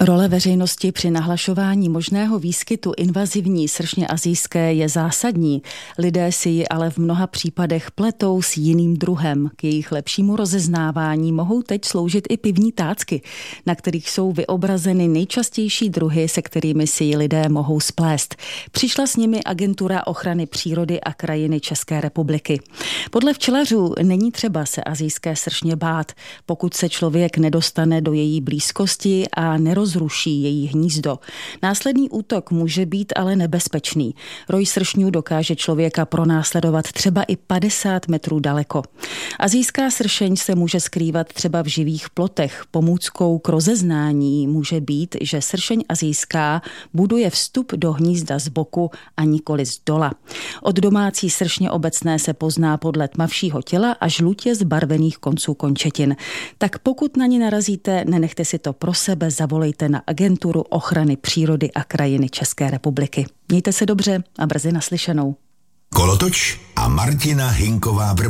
Role veřejnosti při nahlašování možného výskytu invazivní sršně asijské je zásadní. Lidé si ji ale v mnoha případech pletou s jiným druhem. K jejich lepšímu rozeznávání mohou teď sloužit i pivní tácky, na kterých jsou vyobrazeny nejčastější druhy, se kterými si ji lidé mohou splést. Přišla s nimi Agentura ochrany přírody a krajiny České republiky. Podle včelařů není třeba se asijské sršně bát, pokud se člověk nedostane do její blízkosti a nerozruší její hnízdo. Následný útok může být ale nebezpečný. Roj sršňů dokáže člověka pronásledovat třeba i 50 metrů daleko. Asijská sršeň se může skrývat třeba v živých plotech. Pomůckou k rozeznání může být, že sršeň asijská buduje vstup do hnízda z boku a nikoli z dola. Od domácí sršně obecné se pozná podle tmavšího těla a žlutě zbarvených konců končetin. Tak pokud na ně narazíte, nenechte si to pro sebe, zavolejte na Agenturu ochrany přírody a krajiny České republiky. Mějte se dobře a brzy naslyšenou. Kolotoč a Martina Hinková